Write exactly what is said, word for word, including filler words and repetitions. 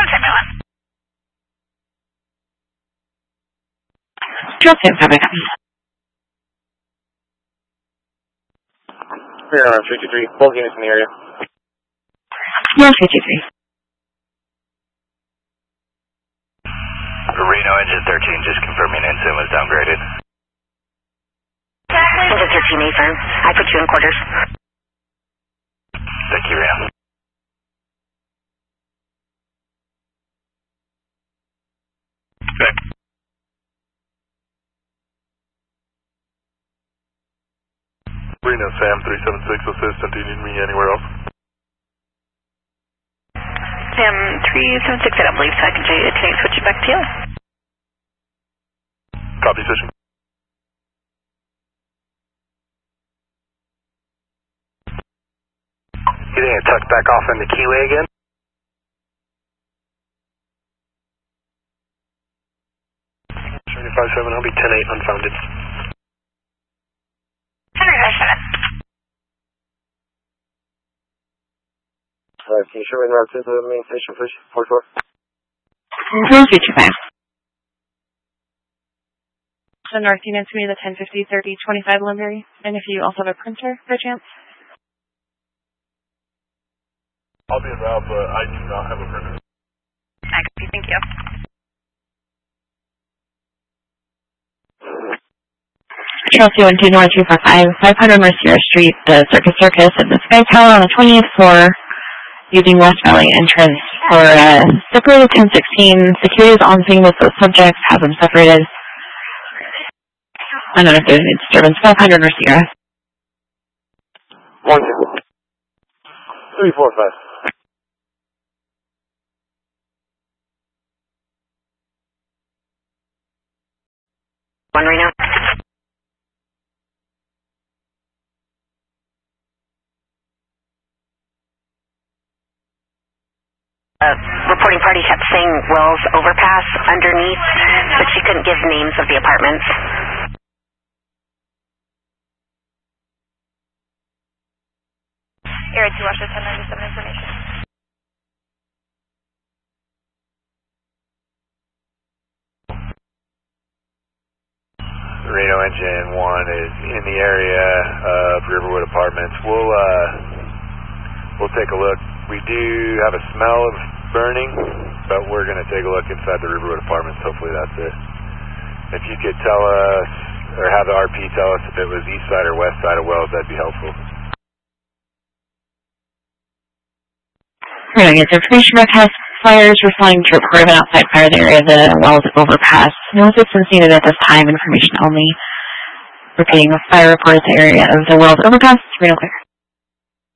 Drill two, copy, copy. We're on three two three, both units in the area. Yeah, three two three. Reno engine thirteen, just confirming ensign was downgraded. Engine thirteen, affirm. I put you in quarters. Thank you, Reno. Okay. Reno, Sam three seven six, assistant, do you need me anywhere else? Sam three seven six, I don't believe so. I can take switch it back to you. Copy, station. Getting it tucked back off in the keyway again? seventy-five seven, I'll be ten eight unfounded. seventy-five seven. Alright, can you show me the route to the main station, please? four four. Zero three two five. The north units to me, the ten fifty thirty twenty-five Lumberry. And if you also have a printer, by chance? I'll be around, but I do not have a printer. I copy, thank you. Trail two one two North two four five, five hundred Mercier Street, the Circus Circus at the Sky Tower on the twentieth floor, using West Valley entrance for uh, separated ten sixteen. Security is on scene with those subjects, have them separated. I don't know if there's any disturbance. five hundred Mercier. one two. three four five. One Reno. Uh, reporting party kept saying Wells Overpass underneath, but she couldn't give names of the apartments. Area two, Russia ten ninety-seven information. Reno engine one is in the area of Riverwood Apartments. We'll uh, we'll take a look. We do have a smell of burning, but we're going to take a look inside the Riverwood Apartments. Hopefully that's it. If you could tell us, or have the R P tell us if it was east side or west side of Wells, that'd be helpful. We're going to get information about past fires. We're flying to report of an outside fire in the area of the Wells Overpass. No assistance needed at this time. Information only. Repeating a fire report at the area of the Wells Overpass. Reno clear.